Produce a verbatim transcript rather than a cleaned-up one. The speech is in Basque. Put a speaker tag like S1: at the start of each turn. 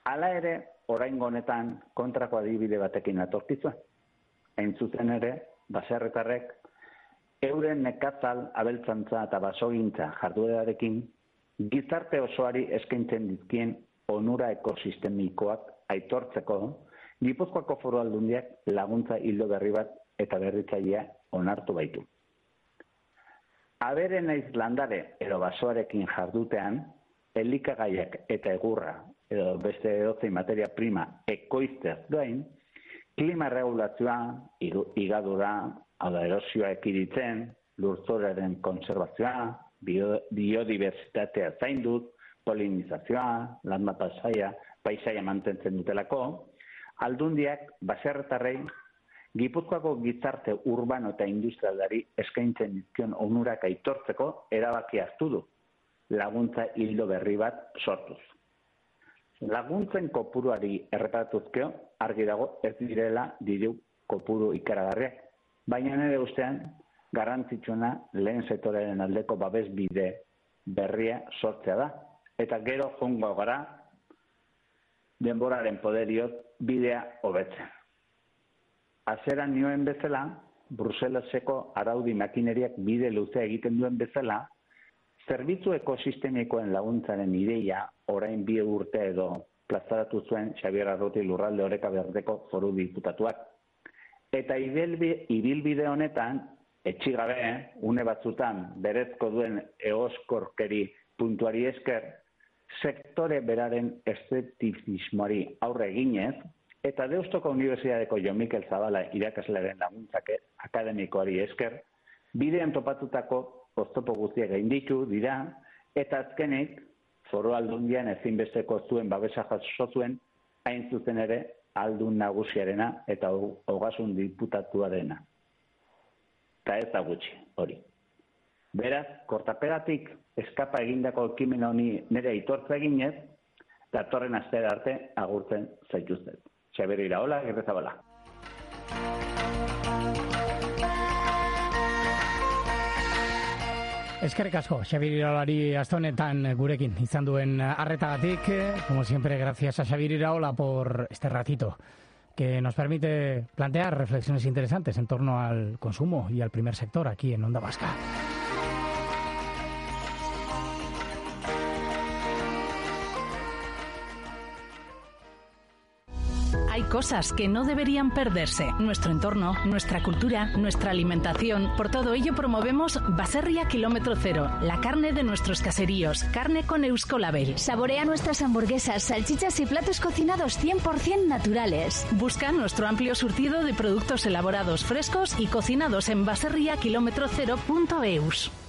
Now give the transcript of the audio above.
S1: Hala ere, oraingo honetan kontrako adibide batekin atorkizua. Hain zuzen ere, baserritarrek euren nekazal, abeltzantza eta basogintza jarduerarekin gizarte osoari eskaintzen dizkien onura ekosistemikoak aitortzeko Gipuzkoako Foru Aldundiak laguntza ildo berri bat eta berritzailea onartu baitu. Abere naiz landare edo basoarekin jardutean, elikagaiak eta egurra edo beste edozein materia prima ekoizteaz gain, klima regulazioa, higadura, hau da erosioa ekiditen, lurzorearen konservazioa, bio, biodibertsitatea zaindut, polinizazioa, landma paisaia, paisaia mantentzen dutelako, Aldundiak baserritarrei Gipuzkoako gizarte urbano eta industrialari eskaintzen dizkion onurak aitortzeko erabaki hartu du, laguntza ildo berri bat sortuz. Laguntzen kopuruari erreparatuzkeo, argi dago ez direla diru kopuru ikaragarriak, baina nire ustean garrantzitsuna lehen sektorearen aldeko babes bide berria sortzea da. Eta gero joango gara denboraren poderioz bidea hobetzen. Azeran nioen bezala, Bruselaseko araudi makineriak bide luzea egiten duen bezala, zerbitzu ekosistemikoen laguntzaren ideia orain bi urte edo plazaratu zuen Xabier Arruti Lurralde Oreka Berdeko Foru Diputatuak. Eta ibilbide honetan, etxigabe, une batzutan berezko duen eoskorkeri puntuari esker, sektore beraren eszeptizismoari aurre eginez, eta Deustoko Unibertsitateko Jon Mikel Zabala irakaslearen laguntzak akademikoari esker, bidean topatutako oztopo guztiak gainditu dira, eta azkenik, Foru Aldundian ezinbesteko zuen babesa jaso zuen, hain zuzen ere aldun nagusiarena eta ogasun diputatuarena. Eta ez da gutxi, hori. Beraz, kortapegatik eskapa egindako ekimen honi nire aitortza eginez, datorren astera arte agurtzen zaituztet. Xabier Iraola, Gerrezabala.
S2: Eskerrik asko, Xabier Iraolari aste honetan gurekin izan duen arretagatik. Como siempre, gracias a Xabier Iraola por este ratito que nos permite plantear reflexiones interesantes en torno al consumo y al primer sector aquí en Onda Vasca.
S3: Hay cosas que no deberían perderse. Nuestro entorno, nuestra cultura, nuestra alimentación. Por todo ello promovemos Baserria Kilómetro Cero, la carne de nuestros caseríos, carne con Euskolabel.
S4: Saborea nuestras hamburguesas, salchichas y platos cocinados cien por ciento naturales.
S3: Busca nuestro amplio surtido de productos elaborados frescos y cocinados en baserria kilómetro cero punto eus.